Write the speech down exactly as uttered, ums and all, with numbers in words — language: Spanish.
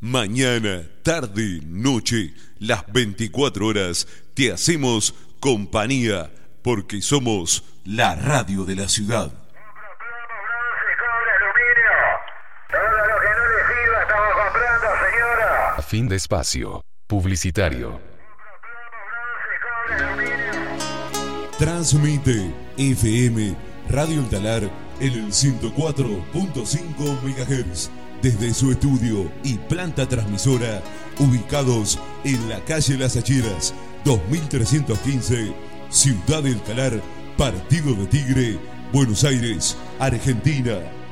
Mañana, tarde, noche, las veinticuatro horas, te hacemos compañía, porque somos la radio de la ciudad. Fin de espacio publicitario. Transmite F M Radio El Talar en el ciento cuatro punto cinco megahertz desde su estudio y planta transmisora ubicados en la calle Las Acheras dos mil trescientos quince, Ciudad del Talar, Partido de Tigre, Buenos Aires, Argentina.